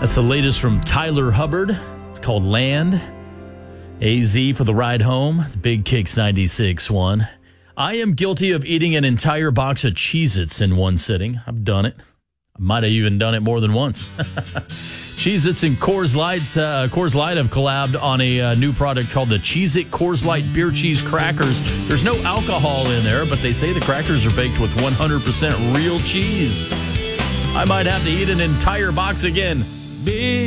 That's the latest from Tyler Hubbard. It's called Land. AZ for the ride home. The Big Kicks 96.1. I am guilty of eating an entire box of Cheez-Its in one sitting. I've done it. I might have even done it more than once. Cheez-Its and Coors Light have collabed on a new product called the Cheez-It Coors Light Beer Cheese Crackers. There's no alcohol in there, but they say the crackers are baked with 100% real cheese. I might have to eat an entire box again. Big